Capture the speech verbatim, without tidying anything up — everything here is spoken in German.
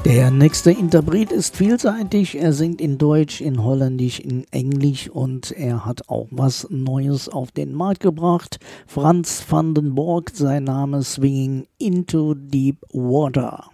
Der nächste Interpret ist vielseitig. Er singt in Deutsch, in Holländisch, in Englisch und er hat auch was Neues auf den Markt gebracht. Frans van den Borg, sein Name, Swinging into Deep Water.